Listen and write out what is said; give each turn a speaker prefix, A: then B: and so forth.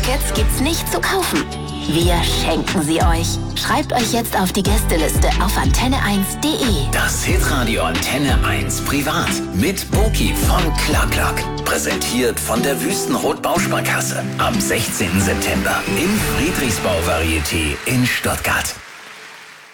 A: Tickets gibt's nicht zu kaufen. Wir schenken sie euch. Schreibt euch jetzt auf die Gästeliste auf antenne1.de.
B: Das Hitradio Antenne 1 Privat mit Boki von Clark. Präsentiert von der Wüstenrot Bausparkasse. Am 16. September im Friedrichsbau Varieté in Stuttgart.